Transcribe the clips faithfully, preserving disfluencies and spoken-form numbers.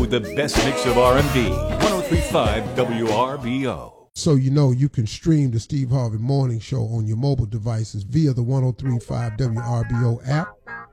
the best mix of R and B. ten thirty-five W R B O. So you know you can stream the Steve Harvey Morning Show on your mobile devices via the ten thirty-five W R B O app.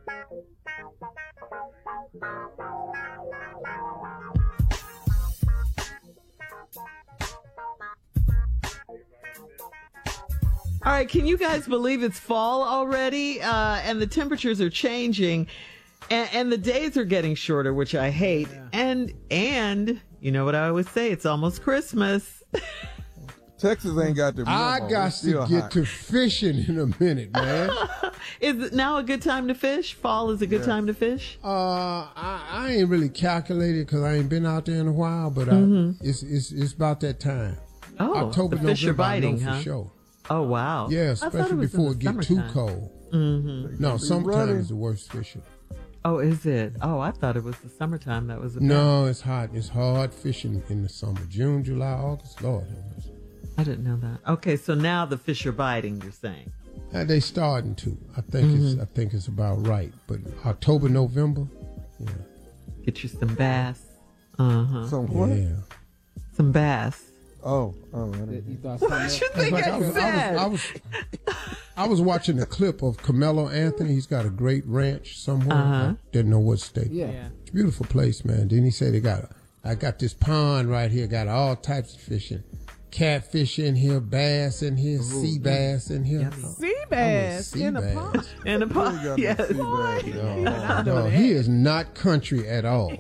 All right, can you guys believe it's fall already? Uh, and the temperatures are changing, and, and the days are getting shorter, which I hate. Yeah. And, and, you know what I always say, it's almost Christmas. Texas ain't got the memo. I got to get hot. to fishing in a minute, man. Is it now a good time to fish? Fall is a good yeah. time to fish? Uh, I, I ain't really calculated because I ain't been out there in a while, but mm-hmm. I, it's, it's, it's about that time. Oh, October, the fish November, are biting, I know huh? for sure. Oh, wow. Yeah, especially it before it get too cold. Mm-hmm. No, summertime is the worst fishing. Oh, is it? Oh, I thought it was the summertime that was the best. No, it's hot. It's hard fishing in the summer. June, July, August. Lord. I didn't know that. Okay, so now the fish are biting, you're saying? Uh, they starting to. I think mm-hmm. it's I think it's about right. But October, November, yeah. Get you some bass. Uh-huh. Some what? Yeah. Some bass. Oh, oh, I you thought what did you think like I, I was, said? I was, I was, I was watching a clip of Carmelo Anthony. He's got a great ranch somewhere. Uh-huh. I didn't know what state. Yeah. yeah. It's a beautiful place, man. Then he said they got, I got this pond right here, got all types of fishing. Catfish in here, bass in here, Ooh, sea bass in here. Yeah. Sea bass sea in bass. a pond. In a pond, yes. No, no, he is not country at all.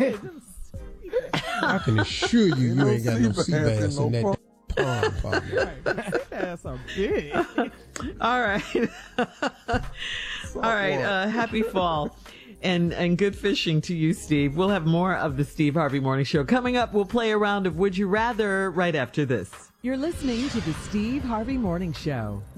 I can assure you, you ain't got no sea bass in that pond, partner. Sea bass are big. All right. All right. Uh, happy fall. And and good fishing to you, Steve. We'll have more of the Steve Harvey Morning Show. Coming up, we'll play a round of Would You Rather right after this. You're listening to the Steve Harvey Morning Show.